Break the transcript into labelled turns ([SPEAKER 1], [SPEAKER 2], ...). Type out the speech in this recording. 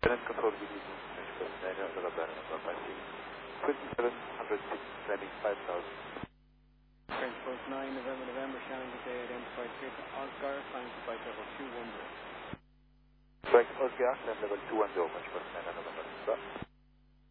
[SPEAKER 1] Lieutenant Control Division, French personnel, November, November 2706, landing 5000.
[SPEAKER 2] French Post 9, November, November, Shannon today identified here to Oscar, climbing to flight level 210.
[SPEAKER 1] Correct, Oscar, land level 210, French personnel, November, November.